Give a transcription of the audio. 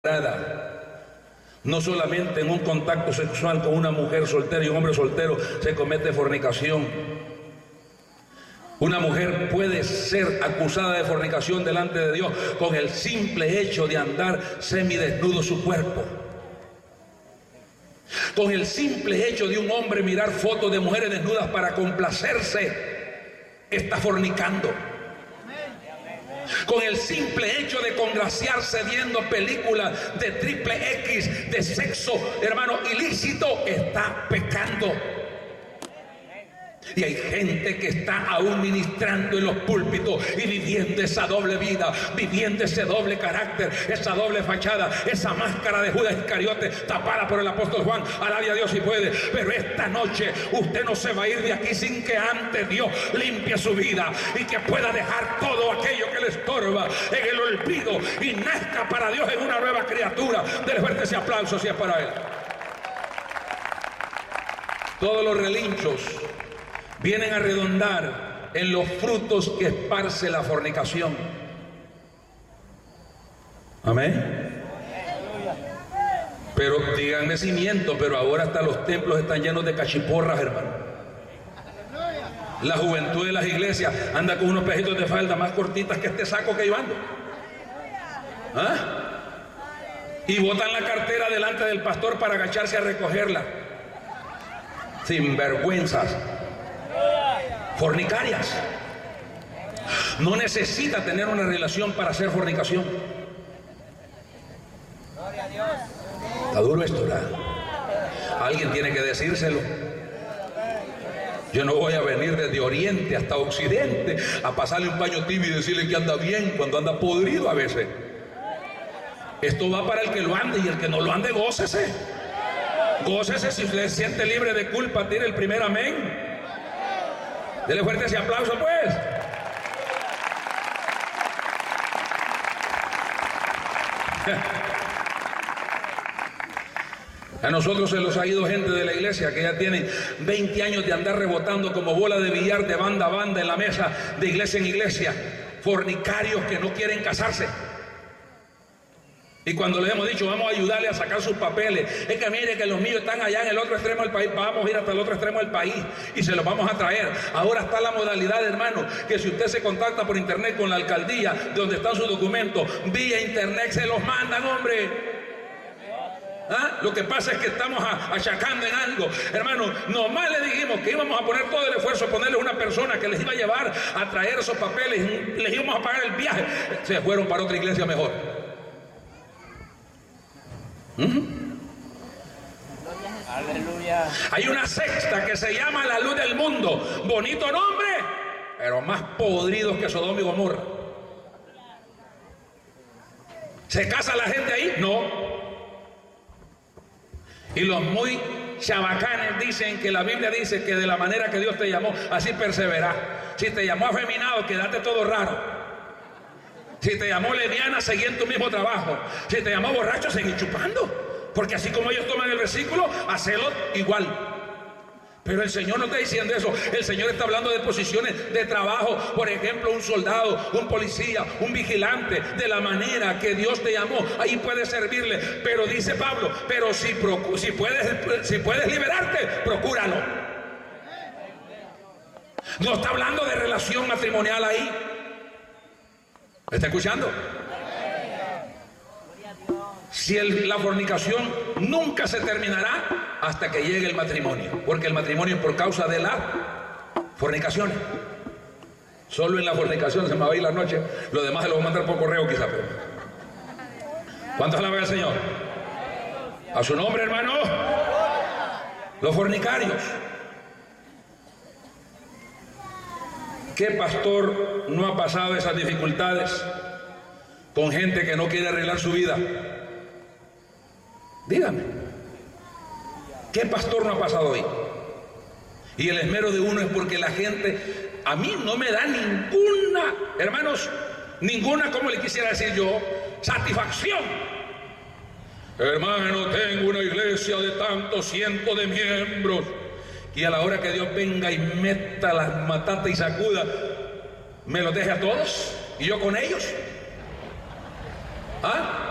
No solamente en un contacto sexual con una mujer soltera y un hombre soltero se comete fornicación. Una mujer puede ser acusada de fornicación delante de Dios con el simple hecho de andar semidesnudo su cuerpo. Con el simple hecho de un hombre mirar fotos de mujeres desnudas para complacerse, está fornicando. Con el simple hecho de congraciarse viendo películas de triple X, de sexo, hermano, ilícito, está pecando. Y hay gente que está aún ministrando en los púlpitos y viviendo esa doble vida, viviendo ese doble carácter, esa doble fachada, esa máscara de Judas Iscariote tapada por el apóstol Juan. Alabe a Dios si puede. Pero esta noche usted no se va a ir de aquí sin que antes Dios limpie su vida y que pueda dejar todo aquello que le estorba en el olvido y nazca para Dios en una nueva criatura. Dele fuerte ese aplauso si es para Él. Todos los relinchos vienen a redundar en los frutos que esparce la fornicación. Amén. Pero díganme si miento, pero ahora hasta los templos están llenos de cachiporras, hermano. La juventud de las iglesias anda con unos pejitos de falda más cortitas que este saco que yo ando. ¿Ah? Y botan la cartera delante del pastor para agacharse a recogerla. Sinvergüenzas. Fornicarias. No necesita tener una relación para hacer fornicación. Está duro esto, ¿verdad? Alguien tiene que decírselo. Yo no voy a venir desde Oriente hasta Occidente a pasarle un paño tibio y decirle que anda bien cuando anda podrido a veces. Esto va para el que lo ande, y el que no lo ande, gócese. Gócese. Si se siente libre de culpa, tire el primer amén. Dele fuerte ese aplauso, pues. A nosotros se nos ha ido gente de la iglesia que ya tienen 20 años de andar rebotando como bola de billar de banda a banda en la mesa de iglesia en iglesia. Fornicarios que no quieren casarse. Y cuando les hemos dicho, vamos a ayudarle a sacar sus papeles, es que mire que los míos están allá en el otro extremo del país, vamos a ir hasta el otro extremo del país y se los vamos a traer. Ahora está la modalidad, hermano, que si usted se contacta por internet con la alcaldía de donde están sus documentos, vía internet se los mandan, hombre. ¿Ah? Lo que pasa es que estamos achacando en algo, hermano. Nomás le dijimos que íbamos a poner todo el esfuerzo, ponerle una persona que les iba a llevar a traer esos papeles, les íbamos a pagar el viaje, se fueron para otra iglesia mejor. Aleluya. Hay una secta que se llama La Luz del Mundo. Bonito nombre, pero más podridos que Sodoma y Gomorra. ¿Se casa la gente ahí? No. Y los muy chabacanes dicen que la Biblia dice que de la manera que Dios te llamó, así perseverá. Si te llamó afeminado, quédate todo raro. Si te llamó lesbiana, seguí en tu mismo trabajo. Si te llamó borracho, seguí chupando. Porque así como ellos toman el versículo, hacelo igual. Pero el Señor no está diciendo eso. El Señor está hablando de posiciones de trabajo. Por ejemplo, un soldado, un policía, un vigilante. De la manera que Dios te llamó, ahí puedes servirle. Pero dice Pablo, pero si puedes liberarte, procúralo. No está hablando de relación matrimonial ahí. ¿Me está escuchando? Si la fornicación nunca se terminará hasta que llegue el matrimonio, porque el matrimonio es por causa de la fornicación. Solo en la fornicación se me va a ir la noche, lo demás se lo voy a mandar por correo quizá. Pero ¿cuántos alaban al Señor? A su nombre, hermano. Los fornicarios. ¿Qué pastor no ha pasado esas dificultades con gente que no quiere arreglar su vida? Dígame, ¿qué pastor no ha pasado hoy? Y el esmero de uno es porque la gente, a mí no me da ninguna, hermanos, ninguna, como le quisiera decir yo, satisfacción. Hermano, tengo una iglesia de tantos cientos de miembros, y a la hora que Dios venga y meta las matatas y sacuda, me los deje a todos y yo con ellos. ¿Ah?